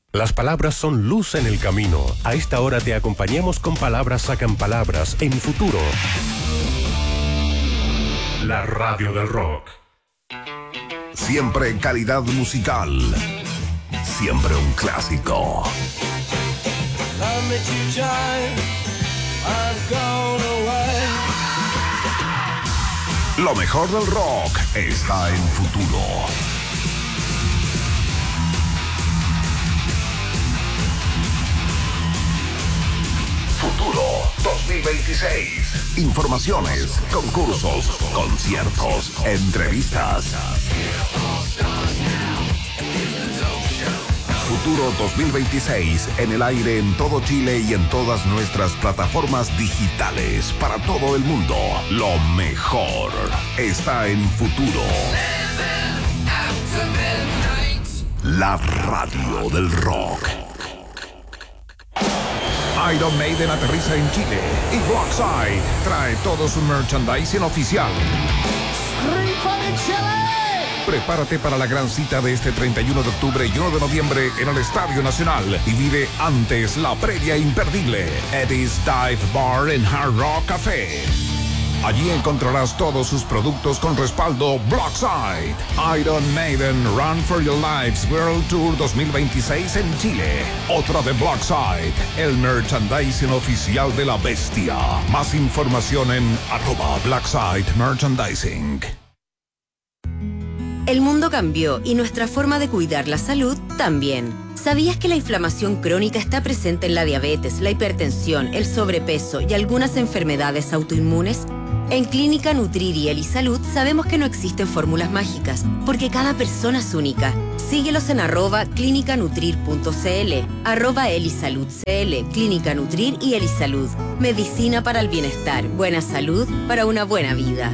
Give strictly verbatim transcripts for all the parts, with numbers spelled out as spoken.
Las palabras son luz en el camino. A esta hora te acompañamos con Palabras Sacan Palabras en Futuro. La radio del rock. Siempre calidad musical. Siempre un clásico. Lo mejor del rock está en Futuro. Futuro dos mil veintiséis. Informaciones, concursos, conciertos, entrevistas. Futuro dos mil veintiséis en el aire en todo Chile y en todas nuestras plataformas digitales para todo el mundo. Lo mejor está en Futuro. La radio del rock. Iron Maiden aterriza en Chile y Blockside trae todo su merchandising oficial. Prepárate para la gran cita de este treinta y uno de octubre y uno de noviembre en el Estadio Nacional y vive antes la previa imperdible Eddie's Dive Bar en Hard Rock Café. Allí encontrarás todos sus productos con respaldo Blockside. Iron Maiden Run for Your Lives World Tour dos mil veintiséis en Chile. Otra de Blockside, el merchandising oficial de la bestia. Más información en arroba Blockside Merchandising. El mundo cambió y nuestra forma de cuidar la salud también. ¿Sabías que la inflamación crónica está presente en la diabetes, la hipertensión, el sobrepeso y algunas enfermedades autoinmunes? En Clínica Nutrir y Elisalud sabemos que no existen fórmulas mágicas, porque cada persona es única. Síguelos en arroba clínica nutrir punto c l, arroba Elisalud C L, Clínica Nutrir y Elisalud. Medicina para el bienestar, buena salud para una buena vida.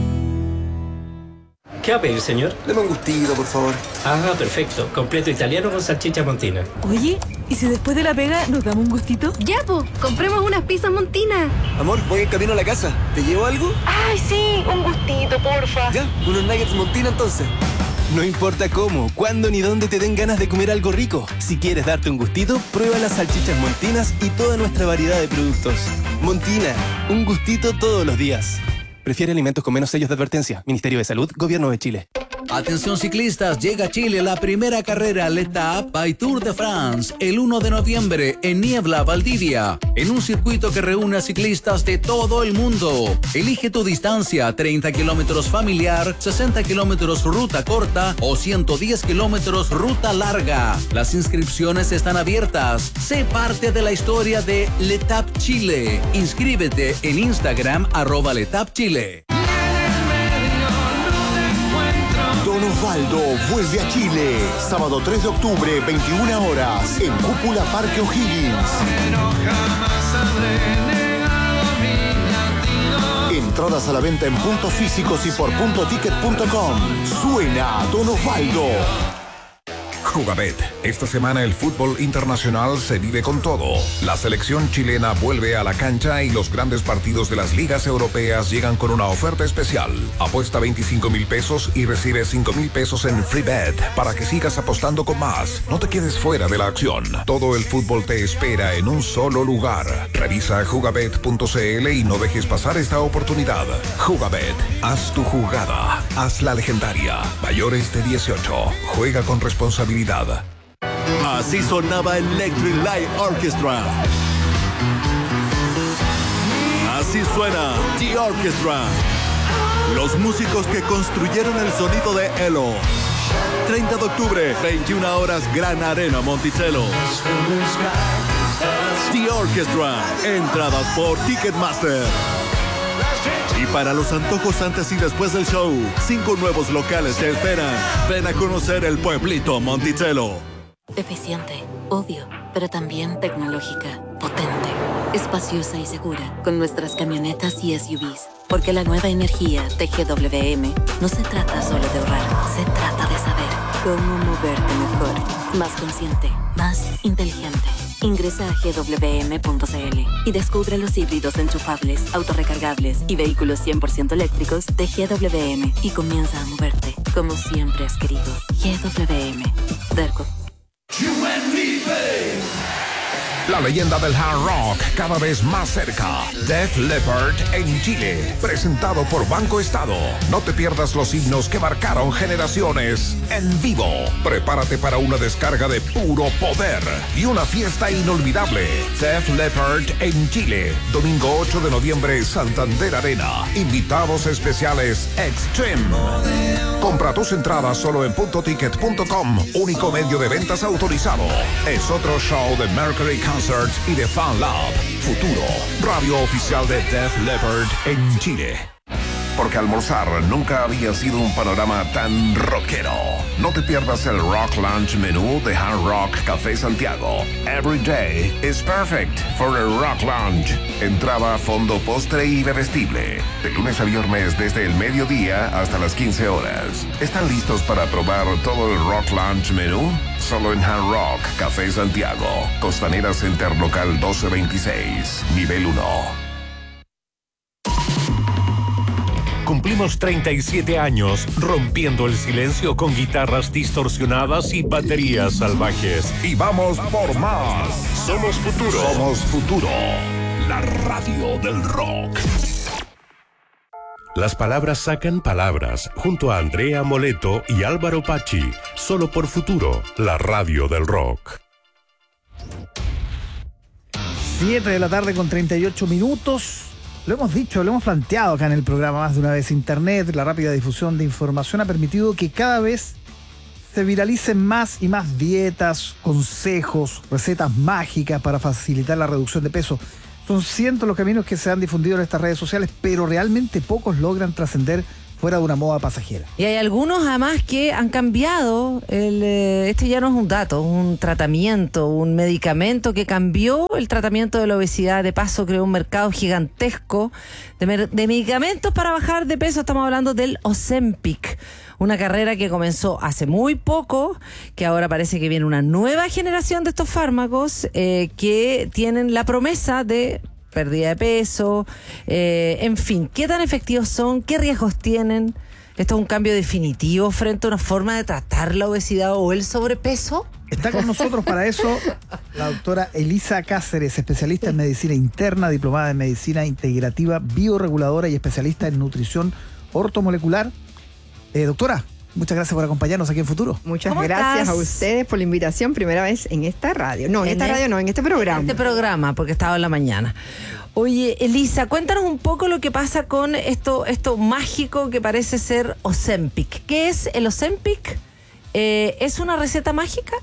¿Qué va a pedir, señor? Deme un gustito, por favor. Ah, perfecto. Completo italiano con salchicha montina. Oye, ¿y si después de la pega nos damos un gustito? Ya, po, compremos unas pizzas montinas. Amor, voy en camino a la casa. ¿Te llevo algo? Ay, sí, un gustito, porfa. Ya, unos nuggets montina entonces. No importa cómo, cuándo ni dónde te den ganas de comer algo rico. Si quieres darte un gustito, prueba las salchichas Montinas y toda nuestra variedad de productos. Montina, un gustito todos los días. Prefiere alimentos con menos sellos de advertencia. Ministerio de Salud, Gobierno de Chile. Atención ciclistas, llega a Chile la primera carrera L'Étape by Tour de France el uno de noviembre en Niebla, Valdivia, en un circuito que reúne a ciclistas de todo el mundo. Elige tu distancia, treinta kilómetros familiar, sesenta kilómetros ruta corta o ciento diez kilómetros ruta larga. Las inscripciones están abiertas. Sé parte de la historia de L'Étape Chile. Inscríbete en Instagram arroba L'Étape Chile. Don Osvaldo vuelve a Chile. Sábado tres de octubre, veintiuna horas, en Cúpula Parque O'Higgins. Entradas a la venta en puntos físicos y por punto ticket punto com. Suena Don Osvaldo. Jugabet. Esta semana el fútbol internacional se vive con todo. La selección chilena vuelve a la cancha y los grandes partidos de las ligas europeas llegan con una oferta especial. Apuesta veinticinco mil pesos y recibe cinco mil pesos en free bet para que sigas apostando con más. No te quedes fuera de la acción. Todo el fútbol te espera en un solo lugar. Revisa jugabet punto c l y no dejes pasar esta oportunidad. Jugabet. Haz tu jugada. Haz la legendaria. Mayores de dieciocho. Juega con responsabilidad. Así sonaba Electric Light Orchestra. Así suena The Orchestra. Los músicos que construyeron el sonido de Elo. treinta de octubre, veintiuna horas, Gran Arena Monticello. The Orchestra. Entradas por Ticketmaster. Y para los antojos antes y después del show, cinco nuevos locales te esperan. Ven a conocer el pueblito Monticello. Eficiente, obvio, pero también tecnológica, potente, espaciosa y segura, con nuestras camionetas y S U Vs. Porque la nueva energía de G W M no se trata solo de ahorrar, se trata de saber cómo moverte mejor, más consciente, más inteligente. Ingresa a G W M punto c l y descubre los híbridos enchufables, autorrecargables y vehículos cien por ciento eléctricos de G W M y comienza a moverte como siempre has querido. G W M. Derco. La leyenda del hard rock cada vez más cerca. Def Leppard en Chile, presentado por Banco Estado. No te pierdas los himnos que marcaron generaciones en vivo. Prepárate para una descarga de puro poder y una fiesta inolvidable. Def Leppard en Chile, domingo ocho de noviembre, Santander Arena. Invitados especiales Extreme. Compra tus entradas solo en punto ticket punto com, único medio de ventas autorizado. Es otro show de Mercury Concerts y de Fan Lab. Futuro, radio oficial de Def Leppard en Chile. Porque almorzar nunca había sido un panorama tan rockero. No te pierdas el Rock Lunch menú de Hard Rock Café Santiago. Every day is perfect for a Rock Lunch. Entrada, fondo, postre y bebestible. De lunes a viernes desde el mediodía hasta las quince horas. ¿Están listos para probar todo el Rock Lunch menú? Solo en Hard Rock Café Santiago. Costanera Center Local doce veintiséis, nivel uno. Cumplimos treinta y siete años rompiendo el silencio con guitarras distorsionadas y baterías salvajes. Y vamos por más. Somos Futuro. Somos Futuro. La radio del rock. Las palabras sacan palabras junto a Andrea Moleto y Álvaro Pachi. Solo por Futuro, la radio del rock. siete de la tarde con treinta y ocho minutos. Lo hemos dicho, lo hemos planteado acá en el programa más de una vez. Internet, la rápida difusión de información ha permitido que cada vez se viralicen más y más dietas, consejos, recetas mágicas para facilitar la reducción de peso. Son cientos los caminos que se han difundido en estas redes sociales, pero realmente pocos logran trascender fuera de una moda pasajera. Y hay algunos además que han cambiado, el, eh, este ya no es un dato, un tratamiento, un medicamento que cambió el tratamiento de la obesidad. De paso creó un mercado gigantesco de, de medicamentos para bajar de peso. Estamos hablando del Ozempic, una carrera que comenzó hace muy poco, que ahora parece que viene una nueva generación de estos fármacos eh, que tienen la promesa de pérdida de peso, eh, en fin, ¿qué tan efectivos son? ¿Qué riesgos tienen? ¿Esto es un cambio definitivo frente a una forma de tratar la obesidad o el sobrepeso? Está con nosotros para eso la doctora Elisa Cáceres, especialista en medicina interna, diplomada en medicina integrativa, bioreguladora y especialista en nutrición ortomolecular. Eh, doctora, muchas gracias por acompañarnos aquí en Futuro. Muchas gracias estás? a ustedes por la invitación, primera vez en esta radio. No, en, en esta el, radio no, en este programa. En este programa, porque estaba en la mañana. Oye, Elisa, cuéntanos un poco lo que pasa con esto, esto mágico que parece ser Ozempic. ¿Qué es el Ozempic? Eh, ¿Es una receta mágica?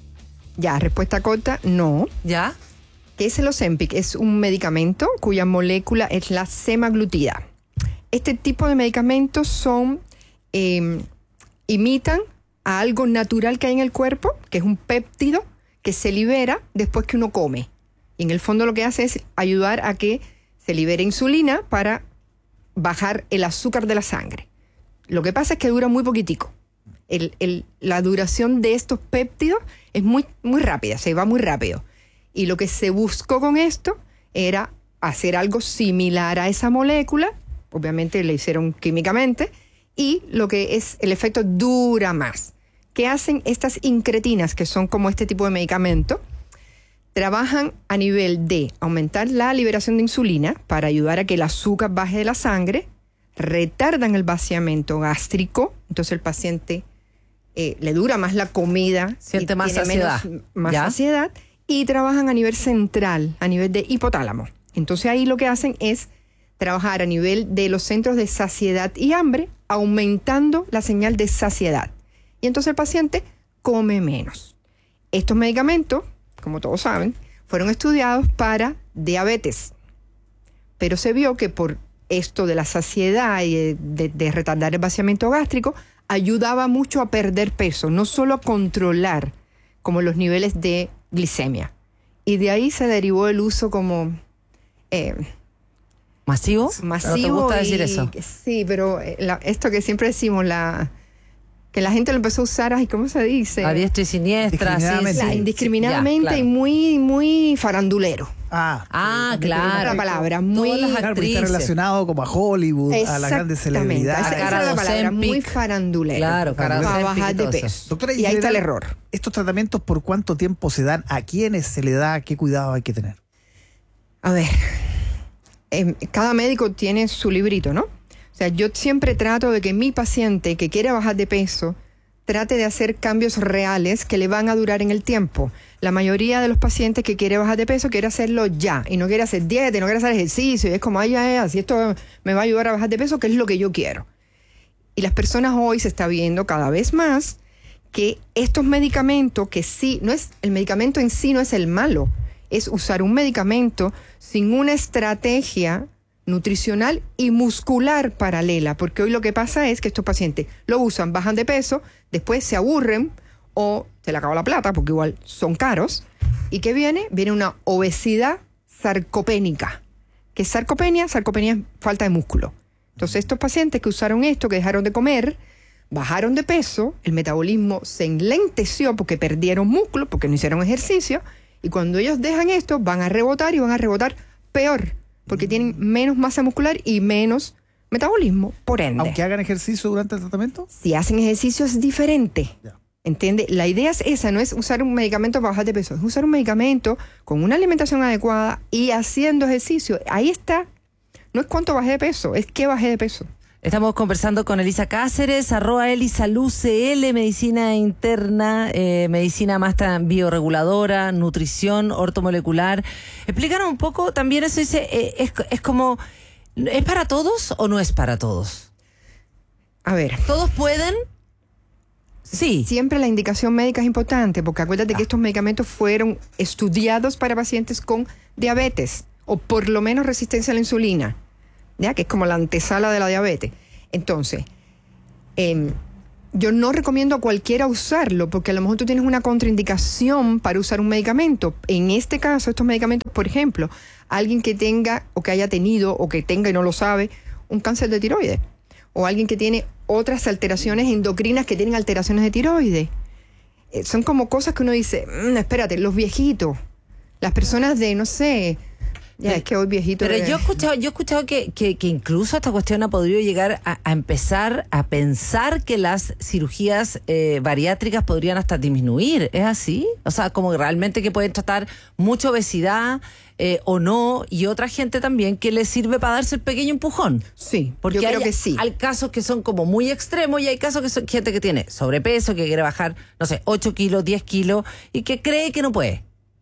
Ya, respuesta corta, no. ¿Ya? ¿Qué es el Ozempic? Es un medicamento cuya molécula es la semaglutida. Este tipo de medicamentos son... Eh, imitan a algo natural que hay en el cuerpo, que es un péptido que se libera después que uno come. Y en el fondo lo que hace es ayudar a que se libere insulina para bajar el azúcar de la sangre. Lo que pasa es que dura muy poquitico. El, el, la duración de estos péptidos es muy, muy rápida, se va muy rápido. Y lo que se buscó con esto era hacer algo similar a esa molécula, obviamente le hicieron químicamente, y lo que es el efecto dura más. ¿Qué hacen estas incretinas, que son como este tipo de medicamento? Trabajan a nivel de aumentar la liberación de insulina para ayudar a que el azúcar baje de la sangre, retardan el vaciamiento gástrico, entonces el paciente eh, le dura más la comida, siente más saciedad, menos, más saciedad, y trabajan a nivel central, a nivel de hipotálamo. Entonces ahí lo que hacen es trabajar a nivel de los centros de saciedad y hambre, aumentando la señal de saciedad. Y entonces el paciente come menos. Estos medicamentos, como todos saben, fueron estudiados para diabetes. Pero se vio que por esto de la saciedad y de, de, de retardar el vaciamiento gástrico, ayudaba mucho a perder peso, no solo a controlar como los niveles de glicemia. Y de ahí se derivó el uso como... Eh, ¿Masivo? Masivo. ¿No te gusta decir eso? Sí, pero la, esto que siempre decimos, la que la gente lo empezó a usar, ay, ¿cómo se dice? A diestra y siniestra. Indiscriminadamente, sí, sí, indiscriminadamente sí, ya, claro. Y muy, muy farandulero. Ah, ah sí, claro. La palabra muy Todas las claro, porque actrices. está relacionado como a Hollywood, a las grandes celebridades. Esa, esa es la palabra, muy farandulera. Claro, para bajar de Ozempic y todo peso. Doctora, y ahí está el error. ¿Estos tratamientos por cuánto tiempo se dan? ¿A quiénes se le da? ¿Qué cuidado hay que tener? A ver, eh, cada médico tiene su librito, ¿no? O sea, yo siempre trato de que mi paciente que quiere bajar de peso trate de hacer cambios reales que le van a durar en el tiempo. La mayoría de los pacientes que quiere bajar de peso quiere hacerlo ya y no quiere hacer dieta y no quiere hacer ejercicio y es como, ay, ay, así esto me va a ayudar a bajar de peso, que es lo que yo quiero. Y las personas hoy se está viendo cada vez más que estos medicamentos, que sí, no es el medicamento en sí no es el malo, es usar un medicamento sin una estrategia nutricional y muscular paralela, porque hoy lo que pasa es que estos pacientes lo usan, bajan de peso, después se aburren o se le acaba la plata, porque igual son caros, y ¿qué viene? Viene una obesidad sarcopénica. ¿Qué es sarcopenia? Sarcopenia es falta de músculo. Entonces estos pacientes que usaron esto, que dejaron de comer, bajaron de peso, el metabolismo se enlenteció porque perdieron músculo, porque no hicieron ejercicio, y cuando ellos dejan esto, van a rebotar y van a rebotar peor, porque tienen menos masa muscular y menos metabolismo, por ende. Aunque hagan ejercicio durante el tratamiento. Si hacen ejercicio es diferente. Ya. ¿Entiende? La idea es esa, no es usar un medicamento para bajar de peso, es usar un medicamento con una alimentación adecuada y haciendo ejercicio. Ahí está. No es cuánto bajé de peso, es qué bajé de peso. Estamos conversando con Elisa Cáceres, arroba Elisalud C L, medicina interna, eh, medicina más tan bioreguladora, nutrición, ortomolecular. Explícanos un poco, también eso dice, eh, es, es como, ¿es para todos o no es para todos? A ver. ¿Todos pueden? Sí. Siempre la indicación médica es importante, porque acuérdate ah. que estos medicamentos fueron estudiados para pacientes con diabetes, o por lo menos resistencia a la insulina, ¿ya? Que es como la antesala de la diabetes. Entonces, eh, yo no recomiendo a cualquiera usarlo, porque a lo mejor tú tienes una contraindicación para usar un medicamento. En este caso, estos medicamentos, por ejemplo, alguien que tenga, o que haya tenido, o que tenga y no lo sabe, un cáncer de tiroides, o alguien que tiene otras alteraciones endocrinas que tienen alteraciones de tiroides. Eh, son como cosas que uno dice, mmm, espérate, los viejitos, las personas de, no sé... Ya, es que hoy viejito. Pero de... yo he escuchado, yo he escuchado que, que, que incluso esta cuestión ha podido llegar a, a empezar a pensar que las cirugías eh, bariátricas podrían hasta disminuir. ¿Es así? O sea, como realmente que pueden tratar mucha obesidad eh, o no, y otra gente también que les sirve para darse el pequeño empujón. Sí, porque yo creo hay, que sí. Hay casos que son como muy extremos y hay casos que son gente que tiene sobrepeso, que quiere bajar, no sé, ocho kilos, diez kilos y que cree que no puede.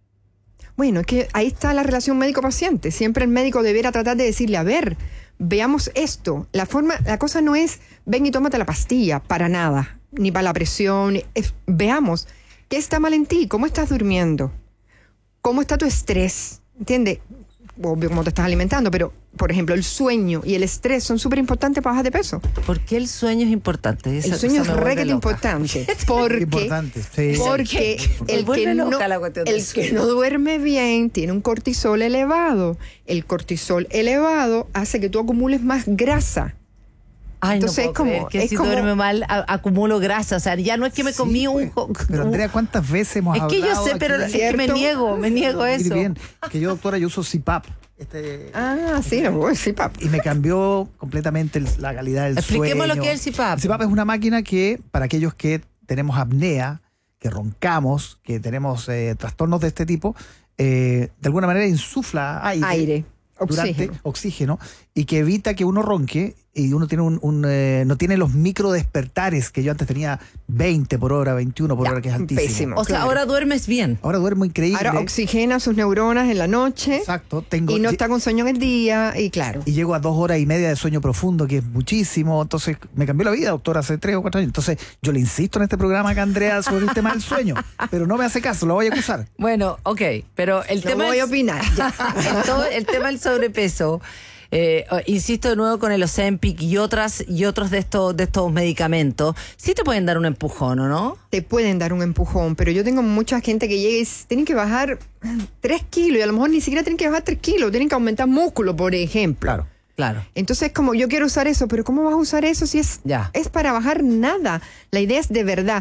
Bueno, es que ahí está la relación médico-paciente. Siempre el médico debiera tratar de decirle, a ver, veamos esto. La forma, la cosa no es, ven y tómate la pastilla, para nada, ni para la presión. Es, veamos, ¿qué está mal en ti? ¿Cómo estás durmiendo? ¿Cómo está tu estrés? ¿Entiendes? Obvio cómo te estás alimentando, pero, por ejemplo, el sueño y el estrés son súper importantes para bajar de peso. ¿Por qué el sueño es importante? Esa, el sueño es requete loca. importante. Porque, importante, sí. porque el, que no, el que no duerme bien tiene un cortisol elevado. El cortisol elevado hace que tú acumules más grasa. Ay, Entonces no puedo es como, creer que es si como, duerme mal a, acumulo grasa, o sea, ya no es que me sí, comí pues, un... Pero Andrea, ¿cuántas veces hemos es hablado? que yo sé, pero es que me niego, me niego eso. Bien, que yo, doctora, yo uso C PAP. Este, ah, sí, no, el C PAP. Y me cambió completamente el, la calidad del Expliquemos sueño. lo que es el C PAP. El C PAP es una máquina que, para aquellos que tenemos apnea, que roncamos, que tenemos eh, trastornos de este tipo, eh, de alguna manera insufla aire. Aire. Durante Oxígeno. oxígeno y que evita que uno ronque y uno tiene un, un eh, no tiene los micro despertares que yo antes tenía veinte por hora, veintiuno por ya, hora, que es altísimo. Pésimo. O sea, claro. ahora duermes bien. Ahora duermo increíble. Ahora oxigena sus neuronas en la noche. Exacto. Tengo, y no está con sueño en el día, y claro. Y llego a dos horas y media de sueño profundo, que es muchísimo. Entonces, me cambió la vida, doctora, hace tres o cuatro años. Entonces, yo le insisto en este programa acá, Andrea, sobre el tema del sueño. Pero no me hace caso, lo voy a acusar. Bueno, ok, pero el no tema voy es, a opinar. el, todo, el tema del sobrepeso. Eh, insisto de nuevo con el Ozempic y otras y otros de estos de estos medicamentos, sí te pueden dar un empujón, ¿o no? Te pueden dar un empujón, pero yo tengo mucha gente que llega y dice, tienen que bajar tres kilos y a lo mejor ni siquiera tienen que bajar tres kilos, tienen que aumentar músculo, por ejemplo. Claro. Claro. Entonces, como yo quiero usar eso, pero ¿cómo vas a usar eso si es, ya. es para bajar nada? La idea es de verdad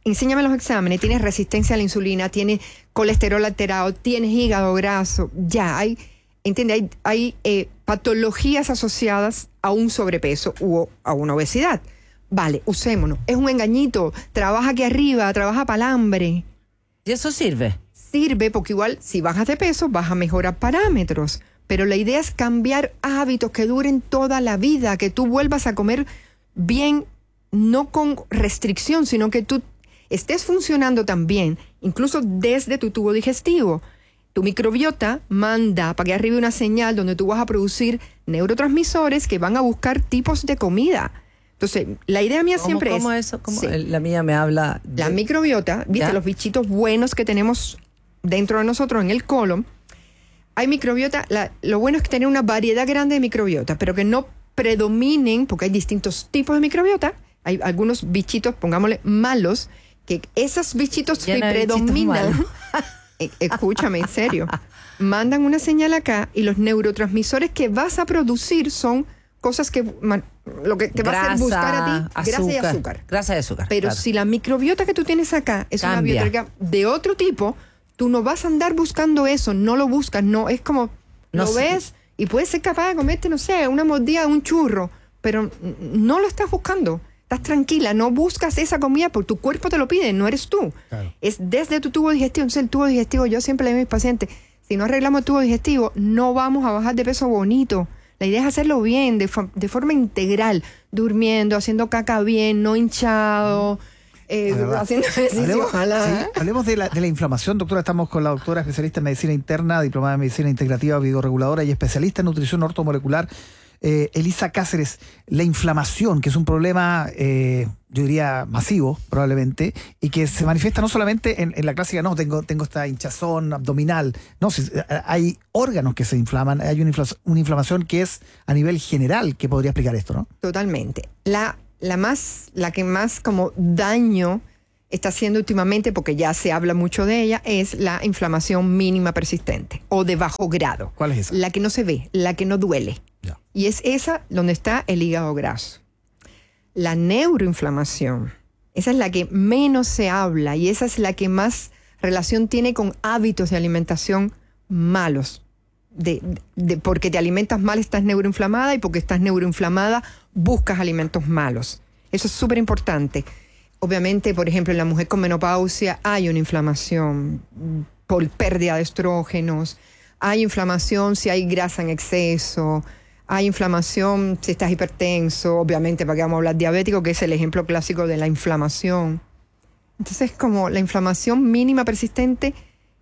enséñame los exámenes, tienes resistencia a la insulina, tienes colesterol alterado, tienes hígado graso, ya hay, entiende, hay, hay eh, patologías asociadas a un sobrepeso u a una obesidad. Vale, usémonos. Es un engañito. Trabaja aquí arriba, trabaja para el hambre. ¿Y eso sirve? Sirve porque igual si bajas de peso vas a mejorar parámetros. Pero la idea es cambiar hábitos que duren toda la vida, que tú vuelvas a comer bien, no con restricción, sino que tú estés funcionando también, incluso desde tu tubo digestivo. Tu microbiota manda para que arriba una señal donde tú vas a producir neurotransmisores que van a buscar tipos de comida. Entonces, la idea mía ¿Cómo, siempre cómo es... eso? ¿Cómo? Sí. La mía me habla... De... La microbiota, ¿viste? ¿Ya? Los bichitos buenos que tenemos dentro de nosotros en el colon. Hay microbiota, la, lo bueno es que tener una variedad grande de microbiota, pero que no predominen, porque hay distintos tipos de microbiota. Hay algunos bichitos, pongámosle, malos, que esos bichitos que predominan... Escúchame, en serio. Mandan una señal acá y los neurotransmisores que vas a producir son cosas que... lo que te va a hacer buscar a ti, azúcar, grasa y azúcar. Grasa y azúcar. Pero claro. si la microbiota que tú tienes acá es Cambia. una biota de otro tipo, tú no vas a andar buscando eso, no lo buscas, no, es como, no lo sé. ves y puedes ser capaz de comerte, no sé, una mordida de un churro, pero no lo estás buscando. Estás tranquila, no buscas esa comida porque tu cuerpo te lo pide, no eres tú. Claro. Es desde tu tubo digestivo. Entonces el tubo digestivo, yo siempre le digo a mis pacientes, si no arreglamos el tubo digestivo, no vamos a bajar de peso bonito. La idea es hacerlo bien, de, de forma integral, durmiendo, haciendo caca bien, no hinchado, eh, haciendo ejercicio. Hablemos, ojalá. Sí, hablemos de la, de la inflamación, doctora. Estamos con la doctora especialista en medicina interna, diplomada en medicina integrativa, bioreguladora y especialista en nutrición ortomolecular. Eh, Elisa Cáceres, la inflamación, que es un problema, eh, yo diría, masivo, probablemente, y que se manifiesta no solamente en, en la clásica, no, tengo, tengo esta hinchazón abdominal, no, si, hay órganos que se inflaman, hay una, infla, una inflamación que es a nivel general, que podría explicar esto, ¿no? Totalmente. La, la, más, la que más como daño está haciendo últimamente, porque ya se habla mucho de ella, es la inflamación mínima persistente, o de bajo grado. ¿Cuál es esa? La que no se ve, la que no duele. Ya. Y es esa donde está el hígado graso. La neuroinflamación, esa es la que menos se habla y esa es la que más relación tiene con hábitos de alimentación malos. De, de, porque te alimentas mal estás neuroinflamada y porque estás neuroinflamada buscas alimentos malos. Eso es súper importante. Obviamente, por ejemplo, en la mujer con menopausia hay una inflamación por pérdida de estrógenos, hay inflamación si hay grasa en exceso, hay inflamación si estás hipertenso, obviamente, para que vamos a hablar diabético, que es el ejemplo clásico de la inflamación. Entonces, como la inflamación mínima persistente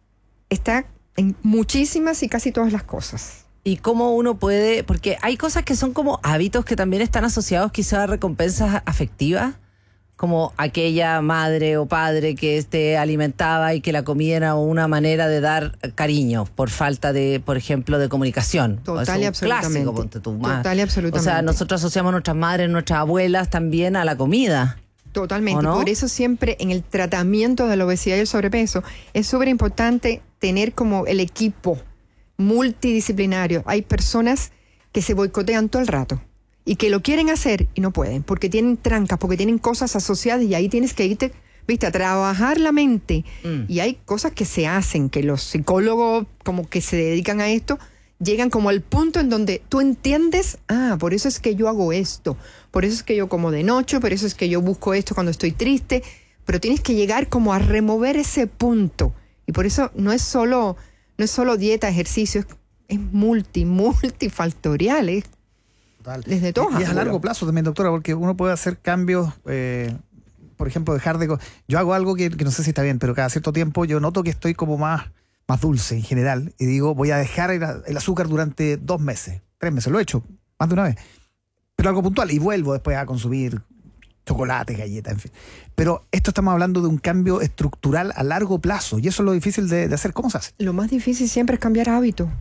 está en muchísimas y casi todas las cosas. ¿Y cómo uno puede...? Porque hay cosas que son como hábitos que también están asociados quizá a recompensas afectivas, como aquella madre o padre que te alimentaba y que la comida era una manera de dar cariño por falta de, por ejemplo, de comunicación. Total y absolutamente. Clásico, ponte tu madre. Total y absolutamente. O sea, nosotros asociamos a nuestras madres, nuestras abuelas también a la comida. Totalmente. ¿No? Por eso siempre en el tratamiento de la obesidad y el sobrepeso es súper importante tener como el equipo multidisciplinario. Hay personas que se boicotean todo el rato y que lo quieren hacer y no pueden, porque tienen trancas, porque tienen cosas asociadas y ahí tienes que irte, viste, a trabajar la mente. Mm. Y hay cosas que se hacen, que los psicólogos como que se dedican a esto, llegan como al punto en donde tú entiendes, ah, por eso es que yo hago esto, por eso es que yo como de noche, por eso es que yo busco esto cuando estoy triste, pero tienes que llegar como a remover ese punto. Y por eso no es solo, no es solo dieta, ejercicio, es, es multi, multifactorial, es Total. Desde todas. Y es a largo plazo también, doctora, porque uno puede hacer cambios, eh, por ejemplo, dejar de... Yo hago algo que, que no sé si está bien, pero cada cierto tiempo yo noto que estoy como más, más dulce en general y digo, voy a dejar el, el azúcar durante dos meses, tres meses, lo he hecho más de una vez, pero algo puntual y vuelvo después a consumir chocolate, galletas, en fin. Pero esto estamos hablando de un cambio estructural a largo plazo y eso es lo difícil de, de hacer. ¿Cómo se hace? Lo más difícil siempre es cambiar hábito.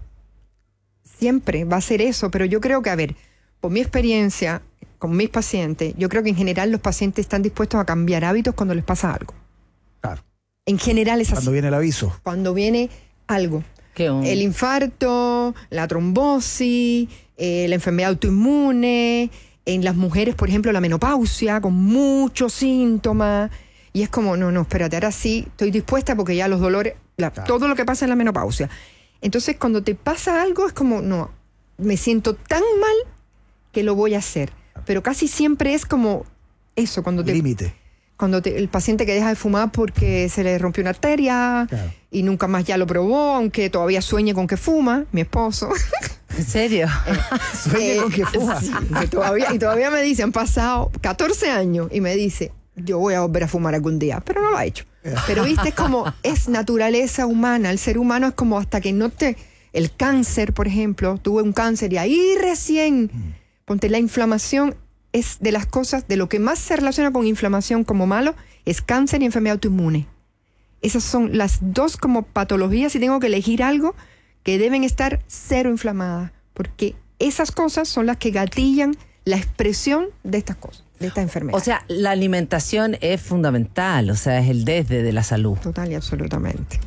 Siempre va a ser eso, pero yo creo que, a ver, por mi experiencia con mis pacientes, yo creo que en general los pacientes están dispuestos a cambiar hábitos cuando les pasa algo. Claro. En general es así. Cuando viene el aviso. Cuando viene algo. ¿Qué un... El infarto, la trombosis, eh, la enfermedad autoinmune, en las mujeres, por ejemplo, la menopausia, con muchos síntomas. Y es como, no, no, espérate, ahora sí estoy dispuesta porque ya los dolores, la, claro. todo lo que pasa en la menopausia. Entonces, cuando te pasa algo, es como, no, me siento tan mal que lo voy a hacer. Pero casi siempre es como eso, cuando te... Límite. Cuando te, el paciente que deja de fumar porque se le rompió una arteria claro. y nunca más ya lo probó, aunque todavía sueñe con que fuma, mi esposo. ¿En serio? eh, sueñe eh, con que fuma. Sí, y, todavía, y todavía me dice, han pasado catorce años y me dice, yo voy a volver a fumar algún día, pero no lo ha hecho. Pero viste, es como, es naturaleza humana, el ser humano es como hasta que no te... El cáncer, por ejemplo, tuve un cáncer y ahí recién, mm. ponte la inflamación... es de las cosas, de lo que más se relaciona con inflamación como malo, es cáncer y enfermedad autoinmune. Esas son las dos como patologías, si tengo que elegir algo, que deben estar cero inflamadas, porque esas cosas son las que gatillan la expresión de estas cosas, de esta enfermedad. O sea, la alimentación es fundamental, o sea, es el desde de la salud. Total y absolutamente.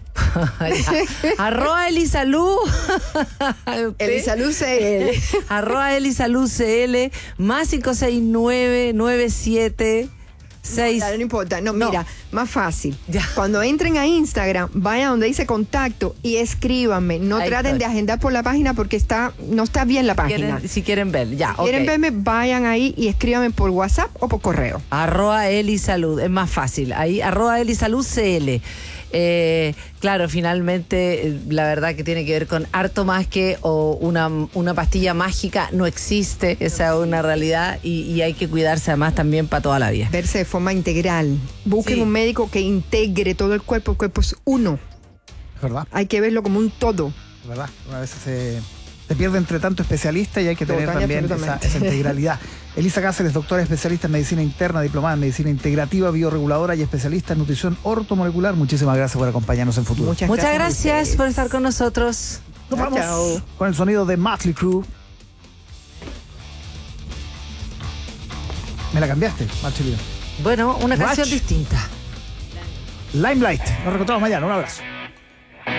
Arroba Elisalud. Elisalud C L. Arroba Elisalud C L. Más cinco seis nueve nueve siete seis. No, no importa. No, no, mira, más fácil. Ya. Cuando entren a Instagram, vayan donde dice contacto y escríbanme. No Ahí traten estoy. de agendar por la página porque está no está bien la página. ¿Quieren, si quieren ver, ya. Si okay. quieren verme, vayan ahí y escríbanme por WhatsApp o por correo. Arroba Elisalud. Es más fácil. Ahí, arroba Elisalud C L. Eh, claro, finalmente la verdad que tiene que ver con harto más que o una, una pastilla mágica, no existe, esa es una realidad y, y hay que cuidarse además también para toda la vida. Verse de forma integral, busquen sí. un médico que integre todo el cuerpo, el cuerpo es uno. Es verdad. Hay que verlo como un todo. Es verdad, a veces se, se pierde entre tanto especialista y hay que tener Total, también esa, esa integralidad. Elisa Cáceres, doctora especialista en medicina interna, diplomada en medicina integrativa, bioreguladora y especialista en nutrición ortomolecular. Muchísimas gracias por acompañarnos en Futuro. Muchas, Muchas gracias, gracias por estar con nosotros. Nos vamos chao. con el sonido de Mötley Crüe. ¿Me la cambiaste, Marcelino? Bueno, una Ratch. canción distinta. Limelight. Nos reencontramos mañana. Un abrazo.